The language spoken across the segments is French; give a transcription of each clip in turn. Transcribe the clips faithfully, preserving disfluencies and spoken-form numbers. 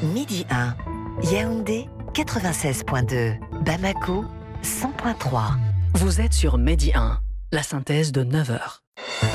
Midi un, Yaoundé quatre-vingt-seize virgule deux, Bamako cent virgule trois. Vous êtes sur Midi un, la synthèse de neuf heures.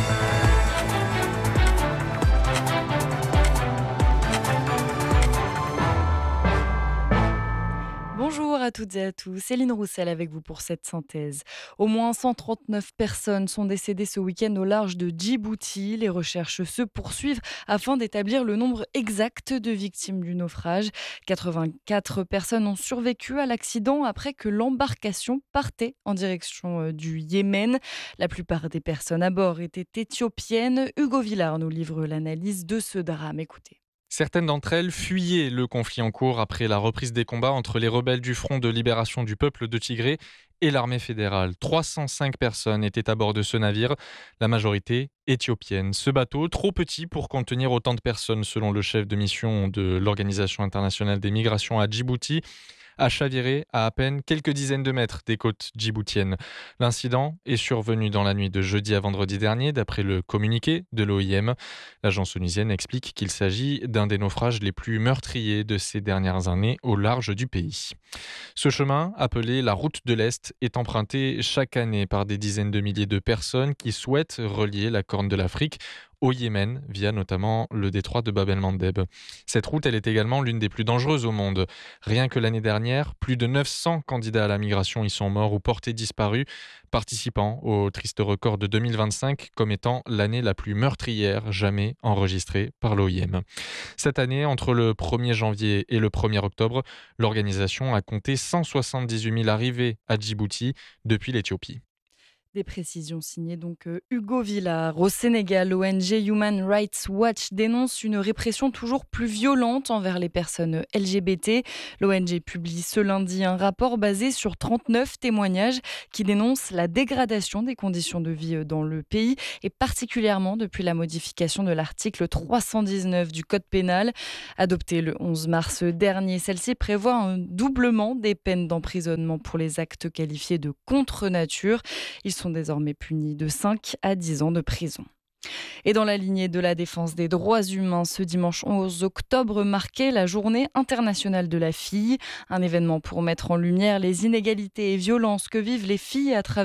Bonjour à toutes et à tous, Céline Roussel avec vous pour cette synthèse. Au moins cent trente-neuf personnes sont décédées ce week-end au large de Djibouti. Les recherches se poursuivent afin d'établir le nombre exact de victimes du naufrage. quatre-vingt-quatre personnes ont survécu à l'accident après que l'embarcation partait en direction du Yémen. La plupart des personnes à bord étaient éthiopiennes. Hugo Villard nous livre l'analyse de ce drame. Écoutez. Certaines d'entre elles fuyaient le conflit en cours après la reprise des combats entre les rebelles du Front de libération du peuple de Tigré et l'armée fédérale. trois cent cinq personnes étaient à bord de ce navire, la majorité éthiopienne. Ce bateau, trop petit pour contenir autant de personnes selon le chef de mission de l'Organisation internationale des migrations à Djibouti, a chaviré à à peine quelques dizaines de mètres des côtes djiboutiennes. L'incident est survenu dans la nuit de jeudi à vendredi dernier, d'après le communiqué de l'O I M. L'agence onusienne explique qu'il s'agit d'un des naufrages les plus meurtriers de ces dernières années au large du pays. Ce chemin, appelé la route de l'Est, est emprunté chaque année par des dizaines de milliers de personnes qui souhaitent relier la Corne de l'Afrique au Yémen, via notamment le détroit de Bab el-Mandeb. Cette route, elle est également l'une des plus dangereuses au monde. Rien que l'année dernière, plus de neuf cents candidats à la migration y sont morts ou portés disparus, participant au triste record de deux mille vingt-cinq comme étant l'année la plus meurtrière jamais enregistrée par l'O I M. Cette année, entre le premier janvier et le premier octobre, l'organisation a compté cent soixante-dix-huit mille arrivées à Djibouti depuis l'Éthiopie. Des précisions signées donc Hugo Villard. Au Sénégal, l'O N G Human Rights Watch dénonce une répression toujours plus violente envers les personnes L G B T. L'O N G publie ce lundi un rapport basé sur trente-neuf témoignages qui dénoncent la dégradation des conditions de vie dans le pays et particulièrement depuis la modification de l'article trois cent dix-neuf du Code pénal. Adoptée le onze mars dernier, celle-ci prévoit un doublement des peines d'emprisonnement pour les actes qualifiés de contre-nature. Ils sont désormais punis de cinq à dix ans de prison. Et dans la lignée de la défense des droits humains, ce dimanche onze octobre marquait la Journée internationale de la fille, un événement pour mettre en lumière les inégalités et violences que vivent les filles à travers